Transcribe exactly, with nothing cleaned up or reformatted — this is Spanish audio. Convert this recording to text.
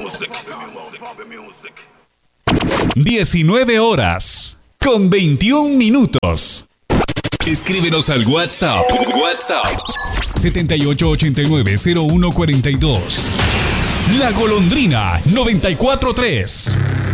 diecinueve horas con veintiún minutos. Escríbenos al WhatsApp. WhatsApp. setenta y ocho ochenta y nueve cero uno cuarenta y dos. La Golondrina noventa y cuatro tres.